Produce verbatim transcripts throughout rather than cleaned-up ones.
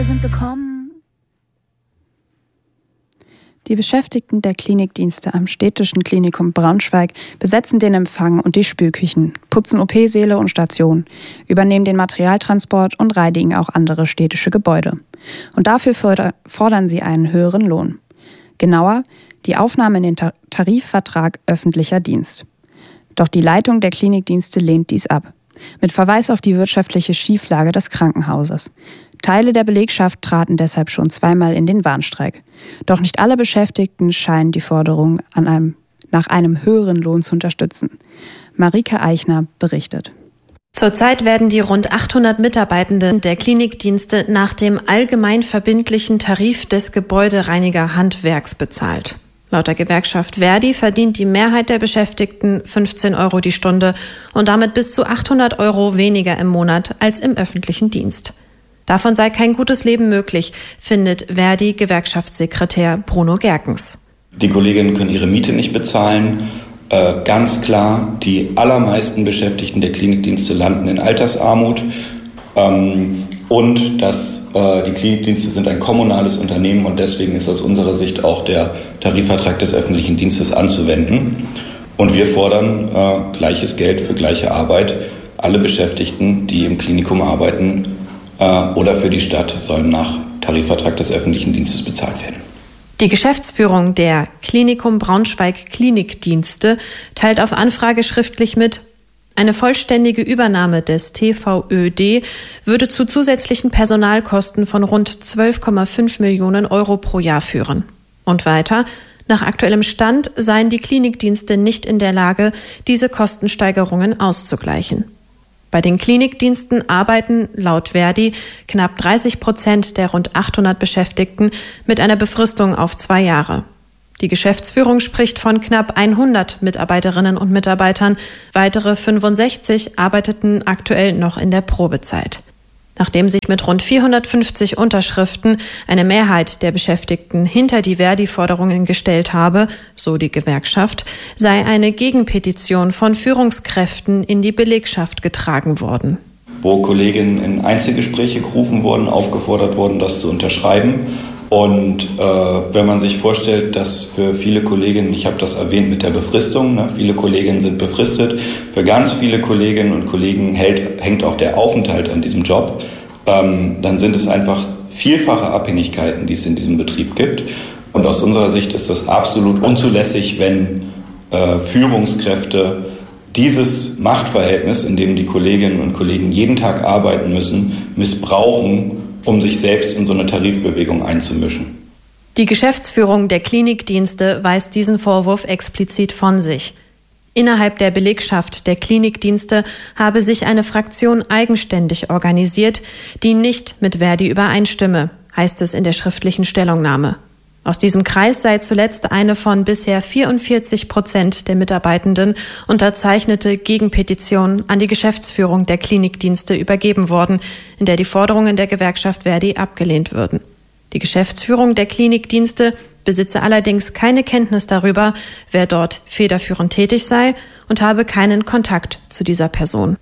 wir sind gekommen. Die Beschäftigten der Klinikdienste am Städtischen Klinikum Braunschweig besetzen den Empfang und die Spülküchen, putzen O P-Säle und Stationen, übernehmen den Materialtransport und reinigen auch andere städtische Gebäude. Und dafür fordern sie einen höheren Lohn. Genauer, die Aufnahme in den Tar- Tarifvertrag öffentlicher Dienst. Doch die Leitung der Klinikdienste lehnt dies ab. Mit Verweis auf die wirtschaftliche Schieflage des Krankenhauses. Teile der Belegschaft traten deshalb schon zweimal in den Warnstreik. Doch nicht alle Beschäftigten scheinen die Forderung an einem, nach einem höheren Lohn zu unterstützen. Marike Eichner berichtet. Zurzeit werden die rund achthundert Mitarbeitenden der Klinikdienste nach dem allgemein verbindlichen Tarif des Gebäudereinigerhandwerks bezahlt. Laut der Gewerkschaft Verdi verdient die Mehrheit der Beschäftigten fünfzehn Euro die Stunde und damit bis zu achthundert Euro weniger im Monat als im öffentlichen Dienst. Davon sei kein gutes Leben möglich, findet Verdi-Gewerkschaftssekretär Bruno Gerkens. Die Kolleginnen können ihre Miete nicht bezahlen. Äh, ganz klar, die allermeisten Beschäftigten der Klinikdienste landen in Altersarmut. Ähm, und dass äh, die Klinikdienste sind ein kommunales Unternehmen und deswegen ist aus unserer Sicht auch der Tarifvertrag des öffentlichen Dienstes anzuwenden. Und wir fordern äh, gleiches Geld für gleiche Arbeit. Alle Beschäftigten, die im Klinikum arbeiten, oder für die Stadt sollen nach Tarifvertrag des öffentlichen Dienstes bezahlt werden. Die Geschäftsführung der Klinikum Braunschweig Klinikdienste teilt auf Anfrage schriftlich mit, eine vollständige Übernahme des T V Ö D würde zu zusätzlichen Personalkosten von rund zwölf Komma fünf Millionen Euro pro Jahr führen. Und weiter, nach aktuellem Stand seien die Klinikdienste nicht in der Lage, diese Kostensteigerungen auszugleichen. Bei den Klinikdiensten arbeiten laut Verdi knapp dreißig Prozent der rund achthundert Beschäftigten mit einer Befristung auf zwei Jahre. Die Geschäftsführung spricht von knapp hundert Mitarbeiterinnen und Mitarbeitern. Weitere fünfundsechzig arbeiteten aktuell noch in der Probezeit. Nachdem sich mit rund vierhundertfünfzig Unterschriften eine Mehrheit der Beschäftigten hinter die Verdi-Forderungen gestellt habe, so die Gewerkschaft, sei eine Gegenpetition von Führungskräften in die Belegschaft getragen worden. Wo Kolleginnen in Einzelgespräche gerufen wurden, aufgefordert wurden, das zu unterschreiben. Und äh, wenn man sich vorstellt, dass für viele Kolleginnen, ich habe das erwähnt mit der Befristung, ne, viele Kolleginnen sind befristet, für ganz viele Kolleginnen und Kollegen hält, hängt auch der Aufenthalt an diesem Job, ähm, dann sind es einfach vielfache Abhängigkeiten, die es in diesem Betrieb gibt. Und aus unserer Sicht ist das absolut unzulässig, wenn äh, Führungskräfte dieses Machtverhältnis, in dem die Kolleginnen und Kollegen jeden Tag arbeiten müssen, missbrauchen, um sich selbst in so eine Tarifbewegung einzumischen. Die Geschäftsführung der Klinikdienste weist diesen Vorwurf explizit von sich. Innerhalb der Belegschaft der Klinikdienste habe sich eine Fraktion eigenständig organisiert, die nicht mit Verdi übereinstimme, heißt es in der schriftlichen Stellungnahme. Aus diesem Kreis sei zuletzt eine von bisher vierundvierzig Prozent der Mitarbeitenden unterzeichnete Gegenpetition an die Geschäftsführung der Klinikdienste übergeben worden, in der die Forderungen der Gewerkschaft Verdi abgelehnt würden. Die Geschäftsführung der Klinikdienste besitze allerdings keine Kenntnis darüber, wer dort federführend tätig sei und habe keinen Kontakt zu dieser Person.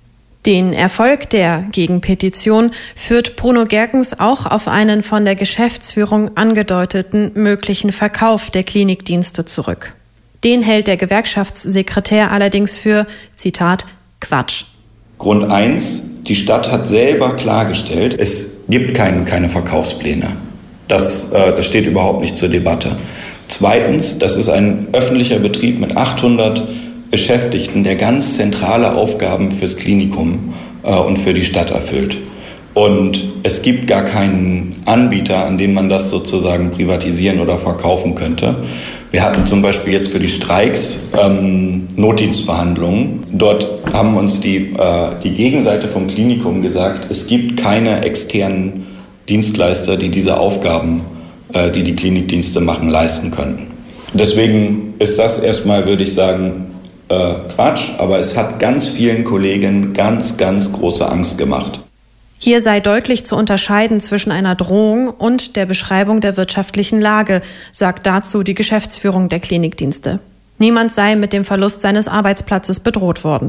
Den Erfolg der Gegenpetition führt Bruno Gerkens auch auf einen von der Geschäftsführung angedeuteten möglichen Verkauf der Klinikdienste zurück. Den hält der Gewerkschaftssekretär allerdings für, Zitat, Quatsch. Grund eins, die Stadt hat selber klargestellt, es gibt kein, keine Verkaufspläne. Das, äh, das steht überhaupt nicht zur Debatte. Zweitens, das ist ein öffentlicher Betrieb mit achthundert Beschäftigten, der ganz zentrale Aufgaben fürs Klinikum äh, und für die Stadt erfüllt. Und es gibt gar keinen Anbieter, an den man das sozusagen privatisieren oder verkaufen könnte. Wir hatten zum Beispiel jetzt für die Streiks ähm, Notdienstverhandlungen. Dort haben uns die, äh, die Gegenseite vom Klinikum gesagt, es gibt keine externen Dienstleister, die diese Aufgaben, äh, die die Klinikdienste machen, leisten könnten. Deswegen ist das erstmal, würde ich sagen, Äh, Quatsch, aber es hat ganz vielen Kollegen ganz, ganz große Angst gemacht. Hier sei deutlich zu unterscheiden zwischen einer Drohung und der Beschreibung der wirtschaftlichen Lage, sagt dazu die Geschäftsführung der Klinikdienste. Niemand sei mit dem Verlust seines Arbeitsplatzes bedroht worden.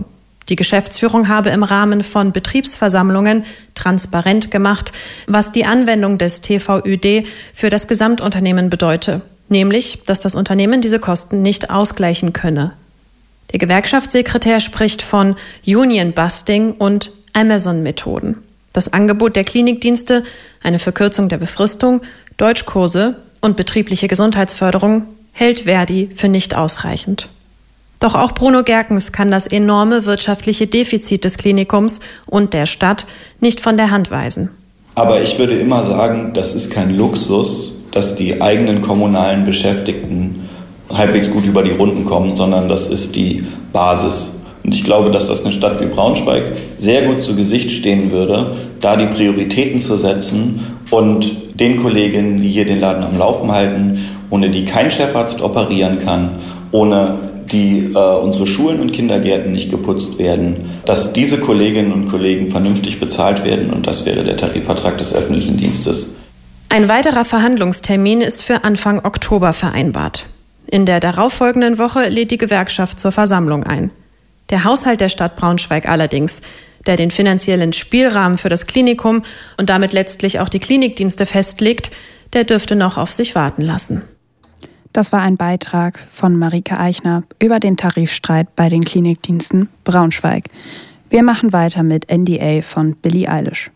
Die Geschäftsführung habe im Rahmen von Betriebsversammlungen transparent gemacht, was die Anwendung des T V Ö D für das Gesamtunternehmen bedeute, nämlich, dass das Unternehmen diese Kosten nicht ausgleichen könne. Der Gewerkschaftssekretär spricht von Union-Busting und Amazon-Methoden. Das Angebot der Klinikdienste, eine Verkürzung der Befristung, Deutschkurse und betriebliche Gesundheitsförderung hält Verdi für nicht ausreichend. Doch auch Bruno Gerkens kann das enorme wirtschaftliche Defizit des Klinikums und der Stadt nicht von der Hand weisen. Aber ich würde immer sagen, das ist kein Luxus, dass die eigenen kommunalen Beschäftigten halbwegs gut über die Runden kommen, sondern das ist die Basis. Und ich glaube, dass das eine Stadt wie Braunschweig sehr gut zu Gesicht stehen würde, da die Prioritäten zu setzen und den Kolleginnen, die hier den Laden am Laufen halten, ohne die kein Chefarzt operieren kann, ohne die äh, unsere Schulen und Kindergärten nicht geputzt werden, dass diese Kolleginnen und Kollegen vernünftig bezahlt werden, und das wäre der Tarifvertrag des öffentlichen Dienstes. Ein weiterer Verhandlungstermin ist für Anfang Oktober vereinbart. In der darauffolgenden Woche lädt die Gewerkschaft zur Versammlung ein. Der Haushalt der Stadt Braunschweig allerdings, der den finanziellen Spielrahmen für das Klinikum und damit letztlich auch die Klinikdienste festlegt, der dürfte noch auf sich warten lassen. Das war ein Beitrag von Marike Eichner über den Tarifstreit bei den Klinikdiensten Braunschweig. Wir machen weiter mit N D A von Billie Eilish.